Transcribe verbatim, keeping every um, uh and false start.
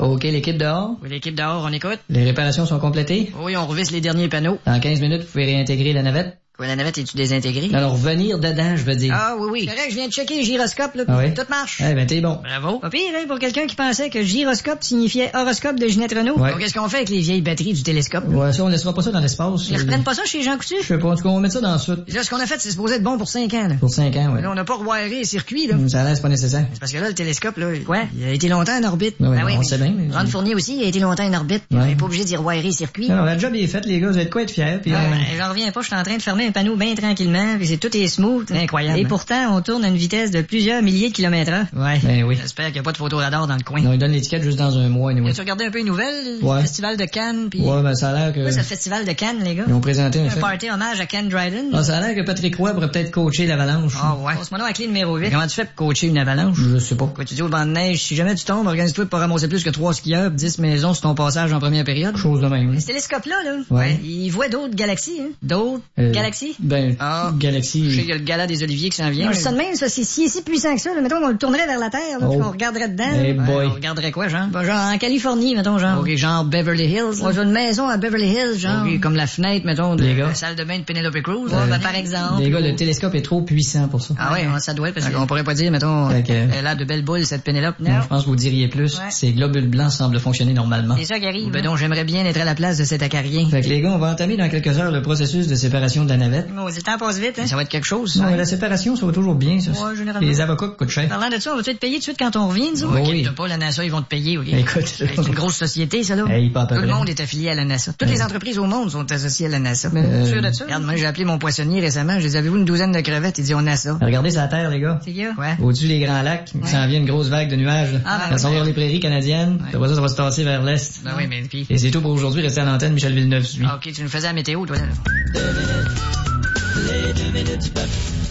OK, l'équipe dehors? Oui, l'équipe dehors, on écoute. Les réparations sont complétées? Oui, on revisse les derniers panneaux. Dans quinze minutes, vous pouvez réintégrer la navette? Quoi, la navette, es-tu désintégrée? Alors, venir dedans, je veux dire. Ah, oui, oui. C'est vrai que je viens de checker le gyroscope, là, Ah oui? tout marche. Eh ben, t'es bon. Bravo. Pas pire, hein, pour quelqu'un qui pensait que gyroscope signifiait horoscope de Ginette Renault. Ouais. Donc, qu'est-ce qu'on fait avec les vieilles batteries du télescope? Ouais, ça, on laissera pas ça dans l'espace. Ils reprennent pas ça chez Jean Coutu? Je sais pas, en tout cas, on va mettre ça dans le sud. Là, ce qu'on a fait, c'est supposé être bon pour cinq ans, là. Pour cinq ans, ouais. Là, on n'a pas rewiré les circuits, là. Ça a l'air, c'est pas nécessaire. C'est parce que là, le télescope, là, quoi? Il a été longtemps en orbite. Ouais, ah oui, on mais sait bien, mais- Ron Fournier aussi, il a été longtemps en orbite. Ouais. On n'est pas obligé d'y rewirer les circuits. Alors, la job est faite, les gars, vous êtes quoi être fiers, puis Ah, euh, ben, j'en reviens pas, je suis en train de fermer un panneau bien tranquillement, puis c'est tout est smooth. Incroyable. Et pourtant, on tourne à une vitesse de plusieurs milliers de kilomètres heure. Ouais. Ben oui. J'espère qu'il n'y a pas de photo radar dans le coin. non, ils donnent l'étiquette juste dans un mois, anyway. As-tu regardé un peu les nouvelles? Ouais. Le festival de Cannes, puis... Ouais, ben, ça a l'air que... Quoi, c'est le festival de Cannes, les gars? Ils ont présenté un Un fait. party hommage à Ken Dryden. Ah, ça a l'air que Patrick Roy pourrait peut-être coacher l'Avalanche. Ah ouais. Passe-moi donc à clé numéro huit. Comment tu fais pour coacher une avalanche? Je sais pas. Quoi, tu dis au banc de neige, si jamais tu tombes, organise-toi pour pas ramasser plus que trois skieurs, pis dix maisons sur ton passage en première période. Chose de même. Ce télescope-là, là, Ouais. il voit d'autres galaxies, hein? D'autres Euh, galaxies? Ben, Ah. Galaxie... Je sais qu'il y a le gala des Oliviers qui s'en vient. Non, je ça de même, ça, c'est si, si puissant que ça, là. Mettons qu'on le tournerait vers la Terre, là, Oh. puis qu'on regarderait dedans. Hey là. boy. On regarderait quoi, genre? Ben, genre en Californie, mettons, genre. Ok, genre Beverly Hills. On a une maison à Beverly Hills, genre. Ok, comme la fenêtre, mettons, de Les gars. la salle de bain de Penelope Cruz. Ouais, là. ben, par exemple. Les gars, le télescope est trop puissant pour ça. Ah ouais, hein, ça doit être, parce qu'on pourrait pas dire, mettons, Fait que- elle a de belles boules, cette Pénélope. Non, je pense que vous diriez plus. Ouais. Ces globules blancs semblent fonctionner normalement. C'est ça qui arrive. Ben donc, j'aimerais bien être à la place de cet acarien. Fait que les gars, on va entamer dans quelques heures le processus de séparation de la navette. Oh, le temps passe vite, hein. Ça va être quelque chose, ça. Non, mais la séparation, ça va toujours bien, ça. Ouais, généralement. Les avocats coûtent cher. Parlant de ça, on va-tu être payé tout de suite quand on revient, nous autres? Oui. Inquiète-toi pas, la NASA, ils vont te payer, ok? Écoute, C'est une grosse société, ça, là. Hey, pas à peu Tout le près. monde est affilié à la NASA. Toutes Ouais. les entreprises au monde sont associées à la NASA. Euh, Sûr de ça? Regarde, moi, j'ai appelé mon poissonnier récemment. Je lui ai dit, avez-vous une douzaine de crevettes? Il dit, on a ça. Regardez sa terre, les gars. C'est gars. Ouais. Au-dessus des grands lacs, il s'en vient une grosse vague de nuages. là. Ah, ben ça s'en ouais. va vers les prairies canadiennes. Ouais. Après ça, ça va se tasser vers l'est. Ben oui, mais puis... Et c'est tout pour aujourd'hui. Restez à l'antenne, Michel Villeneuve suit. Ah, ok, tu nous faisais la météo, toi, là. Les deux minutes du peuple.